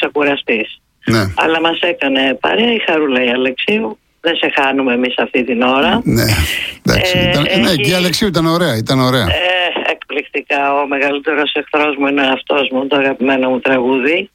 ξεκουραστείς. Ναι. Αλλά μας έκανε παρέα η Χαρούλα η Αλεξίου. Δεν σε χάνουμε εμείς αυτή την ώρα. Ναι, εντάξει. Ναι, και η Αλεξίου ήταν ωραία. Εκπληκτικά. Ο μεγαλύτερος εχθρός μου είναι ο εαυτός μου, το αγαπημένο μου τραγούδι.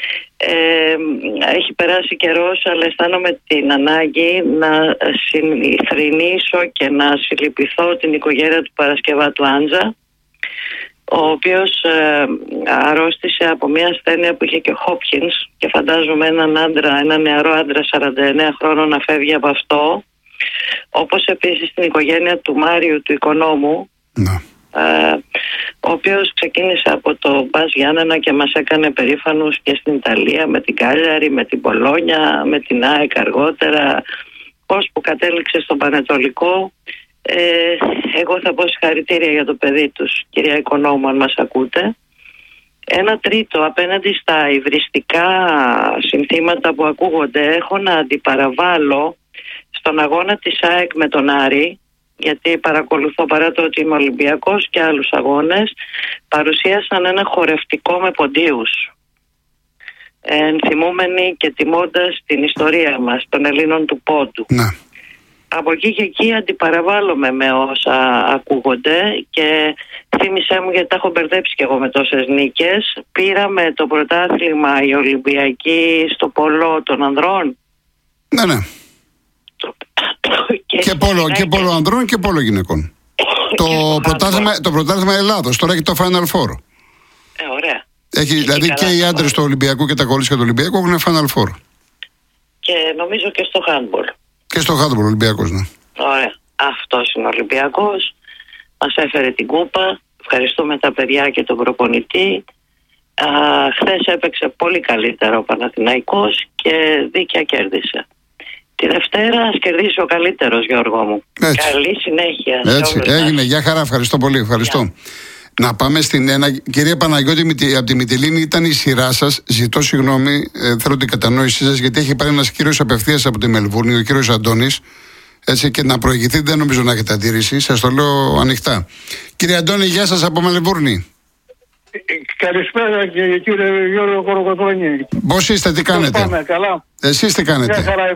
Έχει περάσει καιρός, αλλά αισθάνομαι την ανάγκη να συνηθρηνήσω και να συλληπιθώ την οικογένεια του Παρασκευάτου Άντζα, ο οποίος αρρώστησε από μια ασθένεια που είχε και ο Χόπκινς, και φαντάζομαι ένα νεαρό άντρα 49 χρόνων να φεύγει από αυτό, όπως επίσης την οικογένεια του Μάριου του οικονόμου, ο οποίος ξεκίνησε από το Μπας Γιάννενα και μας έκανε περήφανους και στην Ιταλία, με την Κάλιαρη, με την Πολόνια, με την ΑΕΚ αργότερα, πώς που κατέληξε στον Πανετολικό. Εγώ θα πω συγχαρητήρια για το παιδί τους, κυρία Οικονόμου, αν μας ακούτε. Ένα τρίτο, απέναντι στα υβριστικά συνθήματα που ακούγονται, έχω να αντιπαραβάλω στον αγώνα της ΑΕΚ με τον Άρη, γιατί παρακολουθώ, παρά το ότι είμαι Ολυμπιακός, και άλλους αγώνες, παρουσίασαν ένα χορευτικό με ποντίους, ενθυμούμενοι και τιμώντας την ιστορία μας των Ελλήνων του πόντου. Από εκεί και εκεί αντιπαραβάλλομαι με όσα ακούγονται, και θύμισέ μου, γιατί τα έχω μπερδέψει και εγώ με τόσες νίκες. Πήραμε το πρωτάθλημα η Ολυμπιακή στο πόλο των ανδρών. Ναι. Και πόλο ανδρών και πόλο γυναικών. Το πρωτάθλημα Ελλάδος τώρα έχει το Final Four. Ωραία. Έχει, δηλαδή και οι άντρες του Ολυμπιακού και τα κορίτσια του Ολυμπιακού έχουν Final Four. Και νομίζω και στο handball. Και στο handball Ολυμπιακός, ναι. Ωραία. Αυτός είναι ο Ολυμπιακός. Μας έφερε την κούπα. Ευχαριστούμε τα παιδιά και τον προπονητή. Χθες έπαιξε πολύ καλύτερα ο Παναθηναϊκός και δίκαια κέρδισε. Τη Δευτέρα ας κερδίσει ο καλύτερος, Γιώργο μου. Έτσι. Καλή συνέχεια. Έτσι, έγινε. Γεια χαρά, ευχαριστώ πολύ. Ευχαριστώ. Να πάμε στην ένα. Κυρία Παναγιώτη, από τη Μυτιλήνη ήταν η σειρά σας. Ζητώ συγγνώμη, θέλω την κατανόησή σας, γιατί έχει πάρει ένας κύριος απευθείας από τη Μελβούρνη, ο κύριος Αντώνης. Έτσι, και να προηγηθείτε, δεν νομίζω να έχετε αντίρρηση. Σας το λέω ανοιχτά. Κύριε Αντώνη, γεια σας από Μελβούρνη. Καλησπέρα κύριε Γιώργο Κοροκοτρώνη. Πώς είστε, τι κάνετε? Πάμε, καλά. Εσείς τι κάνετε?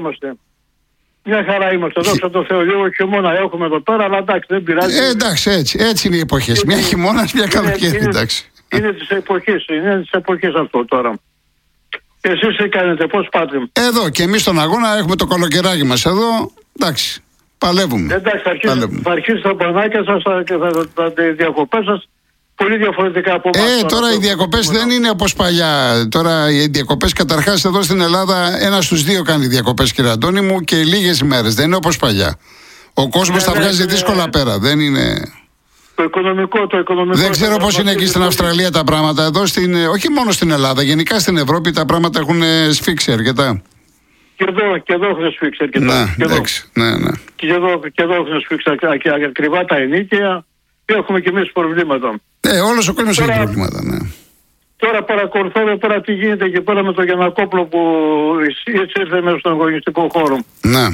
Μια χαρά είμαστε. Δόξα τω Θεώ, λίγο χειμώνα έχουμε εδώ πέρα, αλλά εντάξει, δεν πειράζει. Εντάξει, έτσι είναι οι εποχές. Μια χειμώνας, μια καλοκαίρι, εντάξει. Είναι της εποχής αυτό τώρα. Εσείς τι κάνετε, πώς πάτε? Εδώ και εμείς στον αγώνα έχουμε το καλοκαιράκι μας εδώ. Εντάξει, παλεύουμε. Εντάξει, θα αρχίσει τα μπανάκια σας και τα διακοπές σας πολύ διαφορετικά από εμάς. Τώρα οι διακοπές δεν είναι όπως παλιά. Τώρα οι διακοπές, καταρχάς εδώ στην Ελλάδα, 1 στους 2 κάνει διακοπές, κύριε Αντώνη μου, και λίγες ημέρες. Δεν είναι όπως παλιά. Ο κόσμος τα βγάζει δύσκολα πέρα. Δεν είναι. Το οικονομικό. Δεν ξέρω πώς είναι εκεί στην Αυστραλία τα πράγματα. Εδώ όχι μόνο στην Ελλάδα, γενικά στην Ευρώπη τα πράγματα έχουν σφίξει αρκετά. Και εδώ έχουν σφίξει αρκετά. Ναι. Και εδώ έχουν σφίξει ακριβά τα ενίκαια. Έχουμε και εμείς προβλήματα. Όλος ο κόσμος έχει προβλήματα, ναι. Τώρα παρακολουθώ πέρα τι γίνεται και πέρα με τον Γιαννακόπλο που ήρθε μέσα στον αγωνιστικό χώρο. Ναι.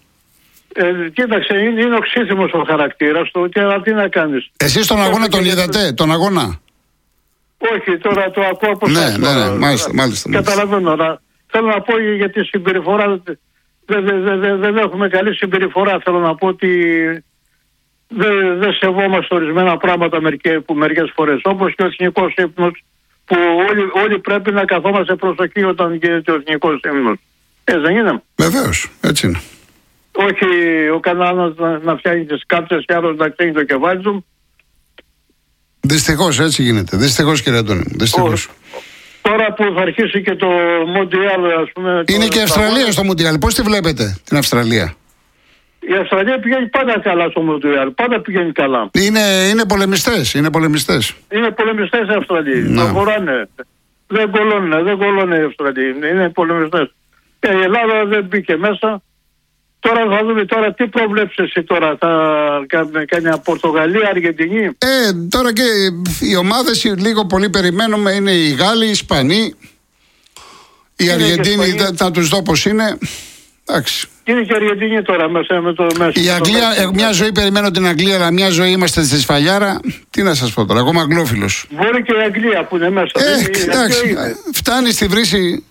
Κοίταξε, είναι οξύθυμος ο χαρακτήρας του, και τι να κάνεις. Εσείς τον αγώνα τον είδατε, τον αγώνα? Όχι, τώρα το ακούω από εσάς. Ναι, μάλιστα. Καταλαβαίνω, αλλά θέλω να πω για τη συμπεριφορά. Δεν έχουμε καλή συμπεριφορά. Θέλω να πω ότι δεν σεβόμαστε ορισμένα πράγματα μερικές φορές. Όπως και ο εθνικός ύμνος, που όλοι πρέπει να καθόμαστε προσοχή όταν γίνεται ο εθνικός ύμνος. Δεν είναι? Βεβαίως, έτσι είναι. Όχι ο κανένας να φτιάχνει τις κάψες και άλλος να ξέχει το κεφάλι του. Δυστυχώς έτσι γίνεται. Δυστυχώς, κύριε Αντώνη. Δυστυχώς. Τώρα που θα αρχίσει και το Μοντιάλ, ας πούμε. Είναι και η Αυστραλία στο Μοντιάλ. Πώς τη βλέπετε την Αυστραλία? Η Αυστραλία πηγαίνει πάντα καλά στο Μοντιάλ. Πάντα πηγαίνει καλά. Είναι πολεμιστές. Είναι πολεμιστές οι Αυστραλοί. Το χωράνε. Δεν κολώνε οι Αυστραλοί. Είναι πολεμιστές. Η Ελλάδα δεν μπήκε μέσα. Τώρα θα δούμε τι προβλέψεις εσύ τώρα. Θα κάνει μια Πορτογαλία, Αργεντινή. Τώρα και οι ομάδες λίγο πολύ περιμένουμε είναι οι Γάλλοι, οι Ισπανοί. Οι Αργεντίνοι θα τους δω πώς είναι. Εντάξει. Είναι και η Αργεντινή τώρα μέσα με το μέσα. Η Αγγλία, μια ζωή περιμένω την Αγγλία, αλλά μια ζωή είμαστε στη σφαλιάρα. Τι να σας πω τώρα, εγώ είμαι αγγλόφιλος. Μπορεί και η Αγγλία που είναι μέσα. Εντάξει, φτάνει στη βρύση